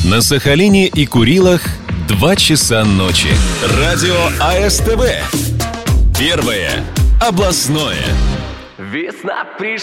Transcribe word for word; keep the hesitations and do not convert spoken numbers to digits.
На Сахалине и Курилах два часа ночи. Радио АСТВ. Первое областное. Весна пришла.